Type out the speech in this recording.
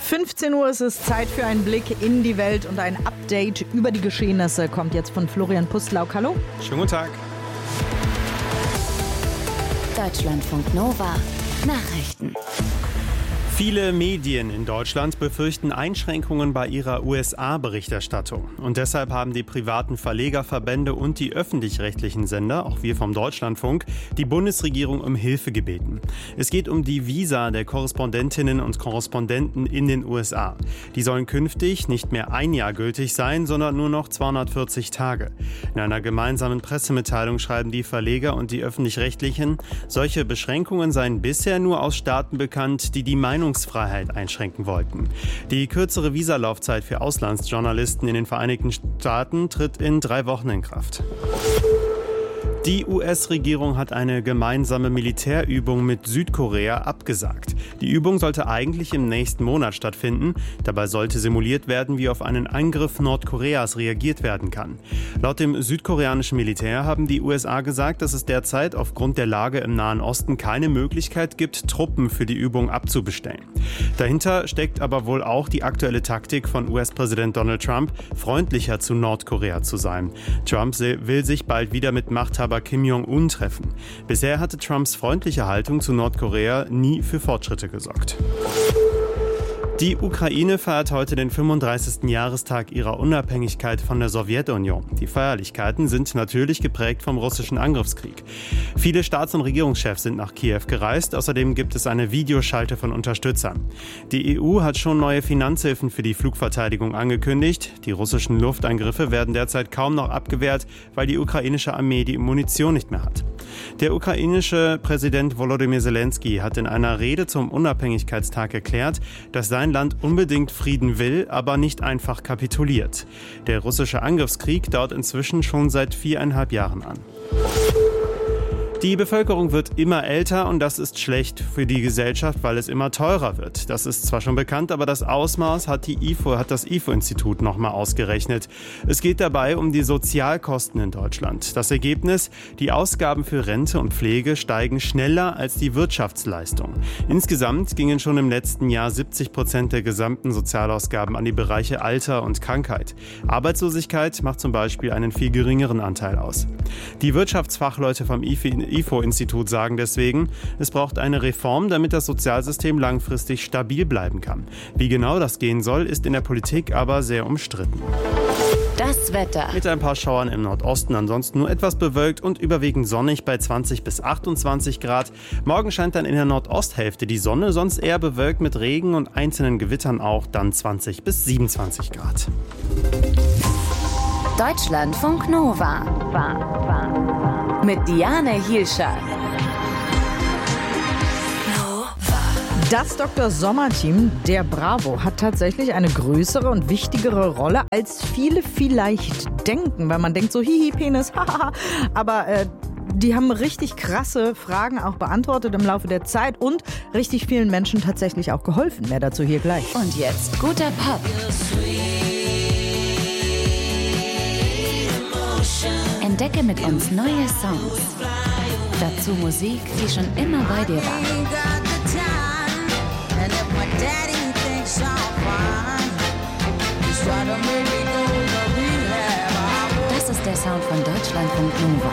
15 Uhr ist es Zeit für einen Blick in die Welt und ein Update über die Geschehnisse kommt jetzt von Florian Pustlauk. Hallo. Schönen guten Tag. Deutschlandfunk Nova Nachrichten. Viele Medien in Deutschland befürchten Einschränkungen bei ihrer USA-Berichterstattung. Und deshalb haben die privaten Verlegerverbände und die öffentlich-rechtlichen Sender, auch wir vom Deutschlandfunk, die Bundesregierung um Hilfe gebeten. Es geht um die Visa der Korrespondentinnen und Korrespondenten in den USA. Die sollen künftig nicht mehr ein Jahr gültig sein, sondern nur noch 240 Tage. In einer gemeinsamen Pressemitteilung schreiben die Verleger und die öffentlich-rechtlichen, solche Beschränkungen seien bisher nur aus Staaten bekannt, die Meinungsfreiheit einschränken wollten. Die kürzere Visalaufzeit für Auslandsjournalisten in den Vereinigten Staaten tritt in 3 Wochen in Kraft. Die US-Regierung hat eine gemeinsame Militärübung mit Südkorea abgesagt. Die Übung sollte eigentlich im nächsten Monat stattfinden. Dabei sollte simuliert werden, wie auf einen Angriff Nordkoreas reagiert werden kann. Laut dem südkoreanischen Militär haben die USA gesagt, dass es derzeit aufgrund der Lage im Nahen Osten keine Möglichkeit gibt, Truppen für die Übung abzubestellen. Dahinter steckt aber wohl auch die aktuelle Taktik von US-Präsident Donald Trump, freundlicher zu Nordkorea zu sein. Trump will sich bald wieder mit Machthaber Kim Jong-un treffen. Bisher hatte Trumps freundliche Haltung zu Nordkorea nie für Fortschritte gesorgt. Die Ukraine feiert heute den 35. Jahrestag ihrer Unabhängigkeit von der Sowjetunion. Die Feierlichkeiten sind natürlich geprägt vom russischen Angriffskrieg. Viele Staats- und Regierungschefs sind nach Kiew gereist. Außerdem gibt es eine Videoschalte von Unterstützern. Die EU hat schon neue Finanzhilfen für die Flugverteidigung angekündigt. Die russischen Luftangriffe werden derzeit kaum noch abgewehrt, weil die ukrainische Armee die Munition nicht mehr hat. Der ukrainische Präsident Volodymyr Zelensky hat in einer Rede zum Unabhängigkeitstag erklärt, dass sein Land unbedingt Frieden will, aber nicht einfach kapituliert. Der russische Angriffskrieg dauert inzwischen schon seit 4,5 Jahren an. Die Bevölkerung wird immer älter und das ist schlecht für die Gesellschaft, weil es immer teurer wird. Das ist zwar schon bekannt, aber das Ausmaß hat das IFO-Institut nochmal ausgerechnet. Es geht dabei um die Sozialkosten in Deutschland. Das Ergebnis: Die Ausgaben für Rente und Pflege steigen schneller als die Wirtschaftsleistung. Insgesamt gingen schon im letzten Jahr 70% der gesamten Sozialausgaben an die Bereiche Alter und Krankheit. Arbeitslosigkeit macht zum Beispiel einen viel geringeren Anteil aus. Die Wirtschaftsfachleute vom IFO-Institut sagen deswegen, es braucht eine Reform, damit das Sozialsystem langfristig stabil bleiben kann. Wie genau das gehen soll, ist in der Politik aber sehr umstritten. Das Wetter. Mit ein paar Schauern im Nordosten, ansonsten nur etwas bewölkt und überwiegend sonnig bei 20 bis 28 Grad. Morgen scheint dann in der Nordosthälfte die Sonne, sonst eher bewölkt mit Regen und einzelnen Gewittern auch dann 20 bis 27 Grad. Deutschlandfunk Nova. Mit Diane Hielscher. Das Dr. Sommer-Team der Bravo hat tatsächlich eine größere und wichtigere Rolle, als viele vielleicht denken, weil man denkt so, hihi, Penis, hahaha, aber die haben richtig krasse Fragen auch beantwortet im Laufe der Zeit und richtig vielen Menschen tatsächlich auch geholfen. Mehr dazu hier gleich. Und jetzt guter Pop. Entdecke mit uns neue Songs. Dazu Musik, die schon immer bei dir war. Das ist der Sound von Deutschlandfunk Nova.